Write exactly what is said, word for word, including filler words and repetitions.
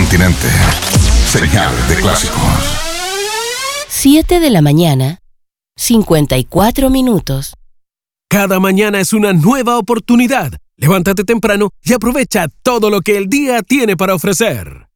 continente. Señal de clásicos. siete de la mañana, cincuenta y cuatro minutos. Cada mañana es una nueva oportunidad. Levántate temprano y aprovecha todo lo que el día tiene para ofrecer.